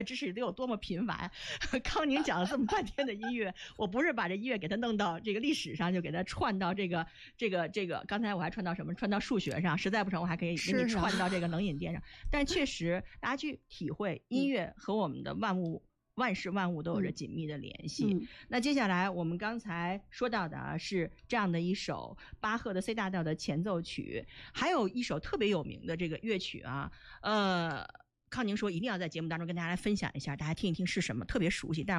知识得有多么贫乏。康宁讲了这么半天的音乐，我不是把这音乐给它弄到这个历史上，就给它串到这个，刚才我还串到什么？串到数学上，实在不成我还可以给你串到这个冷饮店上。但确实，大家去体会音乐和我们的万事万物都有着紧密的联系。那接下来我们刚才说到的是这样的一首巴赫的 C 大调的前奏曲，还有一首特别有名的这个乐曲啊，康宁说一定要在节目当中跟大家来分享一下，大家听一听是什么，特别熟悉，但是